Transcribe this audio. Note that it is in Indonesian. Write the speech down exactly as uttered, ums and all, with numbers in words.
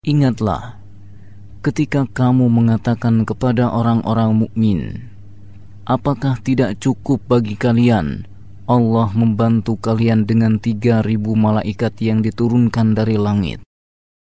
Ingatlah ketika kamu mengatakan kepada orang-orang mukmin, apakah tidak cukup bagi kalian Allah membantu kalian dengan tiga ribu malaikat yang diturunkan dari langit?